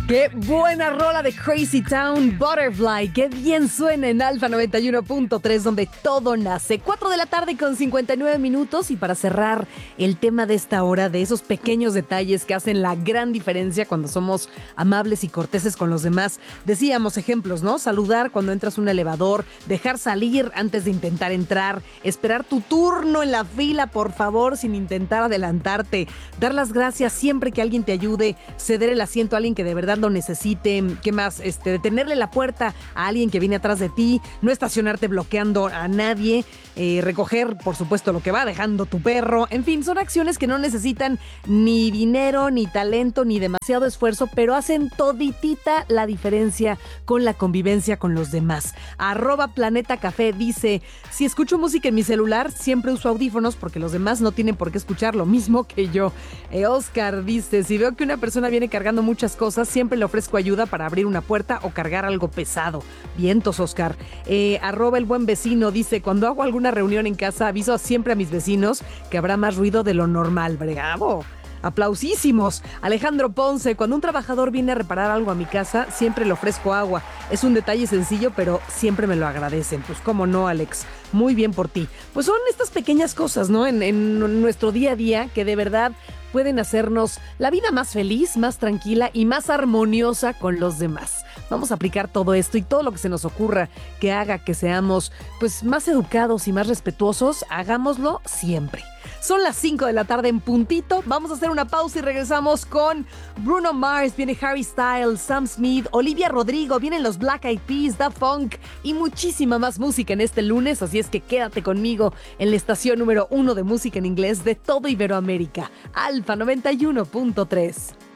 Qué buena rola de Crazy Town, Butterfly. Qué bien suena en Alfa 91.3, donde todo nace. 4 de la tarde con 59 minutos. Y para cerrar el tema de esta hora, de esos pequeños detalles que hacen la gran diferencia cuando somos amables y corteses con los demás. Decíamos ejemplos, ¿no? Saludar cuando entras a un elevador, dejar salir antes de intentar entrar, esperar tu turno en la fila, por favor, sin intentar adelantarte, dar las gracias siempre que alguien te ayude, ceder el asiento a alguien que de verdad lo necesite. ¿Qué más? Detenerle la puerta a alguien que viene atrás de ti, no estacionarte bloqueando a nadie, recoger, por supuesto, lo que va dejando tu perro. En fin, son acciones que no necesitan ni dinero, ni talento, ni demasiado esfuerzo, pero hacen toditita la diferencia con la convivencia con los demás. @Planeta Café dice: si escucho música en mi celular, siempre uso audífonos porque los demás no tienen por qué escuchar lo mismo que yo. Oscar dice: si veo que una persona viene cargando muchas cosas, siempre le ofrezco ayuda para abrir una puerta o cargar algo pesado. Vientos, Oscar. @El buen vecino dice: cuando hago alguna reunión en casa, aviso siempre a mis vecinos que habrá más ruido de lo normal. ¡Bravo! Aplausísimos. Alejandro Ponce: cuando un trabajador viene a reparar algo a mi casa, siempre le ofrezco agua. Es un detalle sencillo, pero siempre me lo agradecen. Pues cómo no, Alex. Muy bien por ti. Pues son estas pequeñas cosas, ¿no? En nuestro día a día que de verdad pueden hacernos la vida más feliz, más tranquila y más armoniosa con los demás. Vamos a aplicar todo esto y todo lo que se nos ocurra que haga que seamos pues más educados y más respetuosos, hagámoslo siempre. Son las 5 de la tarde en puntito. Vamos a hacer una pausa y regresamos con Bruno Mars, viene Harry Styles, Sam Smith, Olivia Rodrigo, vienen los Black Eyed Peas, Da Funk y muchísima más música en este lunes. Así es que quédate conmigo en la estación número 1 de música en inglés de todo Iberoamérica, Alfa 91.3.